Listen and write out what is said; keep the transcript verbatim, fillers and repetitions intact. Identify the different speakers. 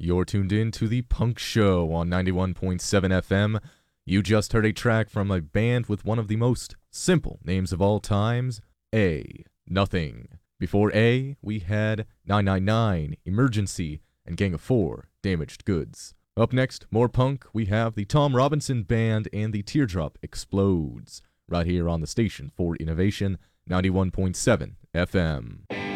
Speaker 1: You're tuned in to The Punk Show on ninety-one point seven F M. You just heard a track from a band with one of the most simple names of all times, A. Nothing. Before A, we had nine nine nine, Emergency, and Gang of Four, Damaged Goods. Up next, more punk, we have the Tom Robinson Band and the Teardrop Explodes, right here on the station for Innovation, ninety-one point seven F M.